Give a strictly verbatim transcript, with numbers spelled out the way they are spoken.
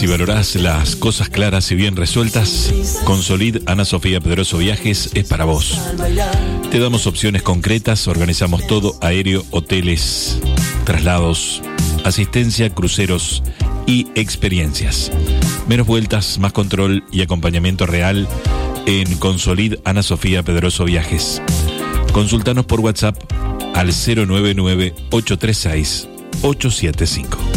Si valorás las cosas claras y bien resueltas, Consolid Ana Sofía Pedroso Viajes es para vos. Te damos opciones concretas, organizamos todo: aéreo, hoteles, traslados, asistencia, cruceros y experiencias. Menos vueltas, más control y acompañamiento real en Consolid Ana Sofía Pedroso Viajes. Consultanos por WhatsApp al cero nueve nueve, ocho tres seis, ocho siete cinco.